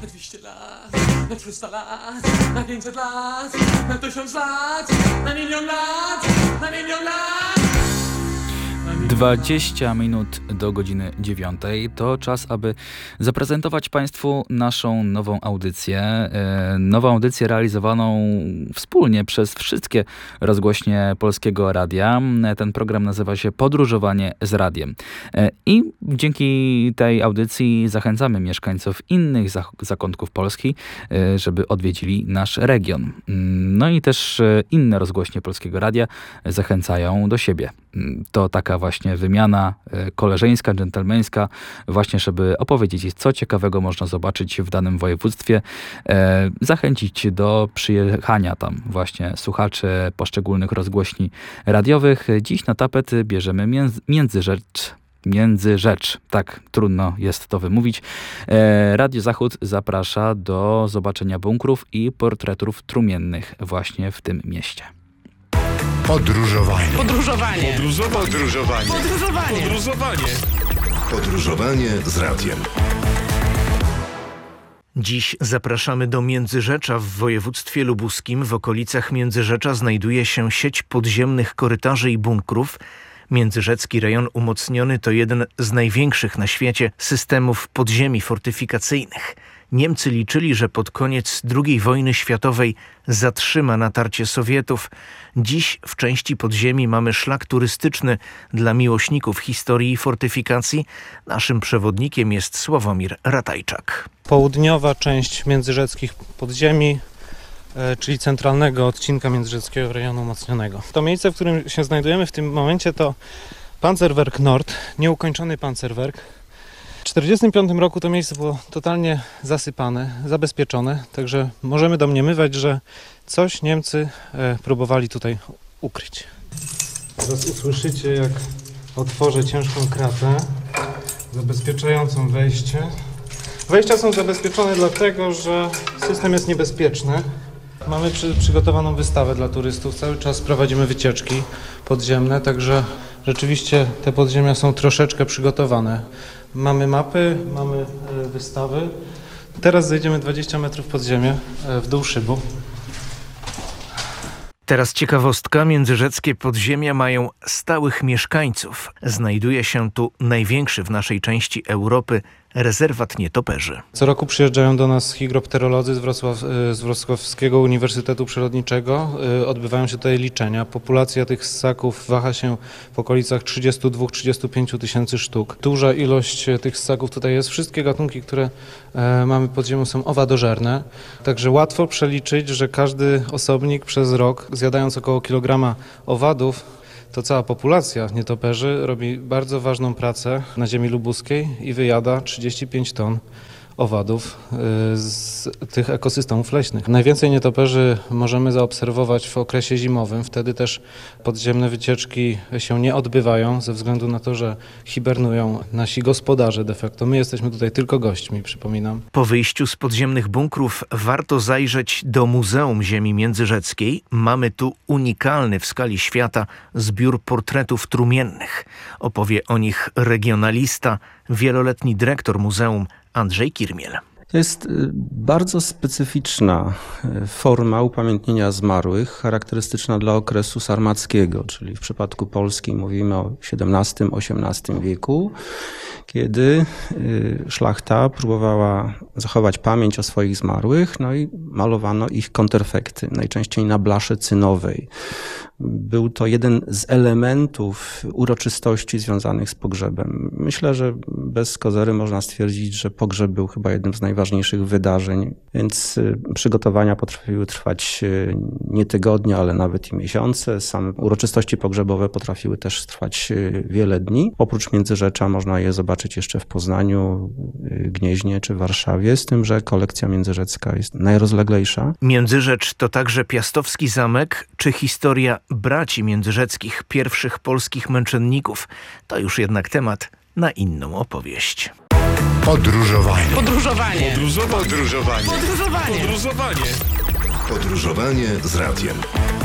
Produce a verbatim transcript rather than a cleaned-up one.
Na dwieście lat, na trzysta lat, na pięćset lat, na tysiąc lat, na milion lat, na milion lat. dwadzieścia minut do godziny dziewiątej to czas, aby zaprezentować Państwu naszą nową audycję. E, nową audycję realizowaną wspólnie przez wszystkie rozgłośnie Polskiego Radia. Ten program nazywa się Podróżowanie z Radiem. E, I dzięki tej audycji zachęcamy mieszkańców innych zak- zakątków Polski, e, żeby odwiedzili nasz region. No i też e, inne rozgłośnie Polskiego Radia zachęcają do siebie. To taka właśnie wymiana koleżeńska, dżentelmeńska, właśnie żeby opowiedzieć, co ciekawego można zobaczyć w danym województwie, e, zachęcić do przyjechania tam właśnie słuchaczy poszczególnych rozgłośni radiowych. Dziś na tapet bierzemy między, Międzyrzecz. Międzyrzecz, tak trudno jest to wymówić. E, Radio Zachód zaprasza do zobaczenia bunkrów i portretów trumiennych właśnie w tym mieście. Podróżowanie. Podróżowanie. Podróżowanie. Podróżowanie. Podróżowanie. Podróżowanie. Podróżowanie z radiem. Dziś zapraszamy do Międzyrzecza w województwie lubuskim. W okolicach Międzyrzecza znajduje się sieć podziemnych korytarzy i bunkrów. Międzyrzecki rejon umocniony to jeden z największych na świecie systemów podziemi fortyfikacyjnych. Niemcy liczyli, że pod koniec drugiej wojny światowej zatrzyma natarcie Sowietów. Dziś w części podziemi mamy szlak turystyczny dla miłośników historii i fortyfikacji. Naszym przewodnikiem jest Sławomir Ratajczak. Południowa część międzyrzeckich podziemi, czyli centralnego odcinka międzyrzeckiego rejonu umocnionego. To miejsce, w którym się znajdujemy w tym momencie, to Panzerwerk Nord, nieukończony Panzerwerk. W tysiąc dziewięćset czterdziestym piątym roku to miejsce było totalnie zasypane, zabezpieczone, także możemy domniemywać, że coś Niemcy e, próbowali tutaj ukryć. Teraz usłyszycie, jak otworzę ciężką kratę zabezpieczającą wejście. Wejścia są zabezpieczone dlatego, że system jest niebezpieczny. Mamy przy, przygotowaną wystawę dla turystów, cały czas prowadzimy wycieczki podziemne, także rzeczywiście te podziemia są troszeczkę przygotowane. Mamy mapy, mamy wystawy. Teraz zejdziemy dwadzieścia metrów pod ziemię, w dół szybu. Teraz ciekawostka, międzyrzeckie podziemia mają stałych mieszkańców. Znajduje się tu największy w naszej części Europy rezerwat nietoperzy. Co roku przyjeżdżają do nas higropterolodzy z, Wrocław, z Wrocławskiego Uniwersytetu Przyrodniczego. Odbywają się tutaj liczenia. Populacja tych ssaków waha się w okolicach trzydziestu dwóch do trzydziestu pięciu tysięcy sztuk. Duża ilość tych ssaków tutaj jest. Wszystkie gatunki, które mamy pod ziemią, są owadożerne. Także łatwo przeliczyć, że każdy osobnik przez rok, zjadając około kilograma owadów, to cała populacja nietoperzy robi bardzo ważną pracę na ziemi lubuskiej i wyjada trzydzieści pięć ton owadów z tych ekosystemów leśnych. Najwięcej nietoperzy możemy zaobserwować w okresie zimowym. Wtedy też podziemne wycieczki się nie odbywają ze względu na to, że hibernują nasi gospodarze de facto. My jesteśmy tutaj tylko gośćmi, przypominam. Po wyjściu z podziemnych bunkrów warto zajrzeć do Muzeum Ziemi Międzyrzeckiej. Mamy tu unikalny w skali świata zbiór portretów trumiennych. Opowie o nich regionalista, wieloletni dyrektor muzeum Andrzej Kirmiel. To jest bardzo specyficzna forma upamiętnienia zmarłych, charakterystyczna dla okresu sarmackiego, czyli w przypadku Polski mówimy o siedemnastym osiemnastym wieku, kiedy szlachta próbowała zachować pamięć o swoich zmarłych, no i malowano ich konterfekty, najczęściej na blasze cynowej. Był to jeden z elementów uroczystości związanych z pogrzebem. Myślę, że bez kozery można stwierdzić, że pogrzeb był chyba jednym z najważniejszych wydarzeń, więc przygotowania potrafiły trwać nie tygodnie, ale nawet i miesiące. Same uroczystości pogrzebowe potrafiły też trwać wiele dni. Oprócz Międzyrzecza można je zobaczyć jeszcze w Poznaniu, Gnieźnie czy Warszawie, z tym, że kolekcja międzyrzecka jest najrozleglejsza. Międzyrzecz to także Piastowski Zamek czy historia braci międzyrzeckich, pierwszych polskich męczenników. To już jednak temat na inną opowieść. Podróżowanie. Podróżowanie. Podróżowanie. Podróżowanie. Podróżowanie z radiem.